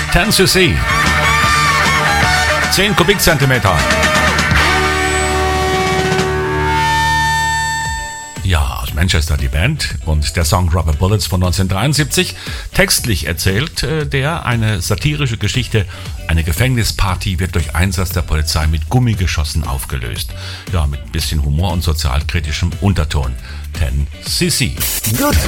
10cc. 10 Kubikzentimeter. Ja, aus Manchester die Band und der Song Rubber Bullets von 1973. Textlich erzählt der eine satirische Geschichte. Eine Gefängnisparty wird durch Einsatz der Polizei mit Gummigeschossen aufgelöst. Ja, mit ein bisschen Humor und sozialkritischem Unterton. 10cc. Good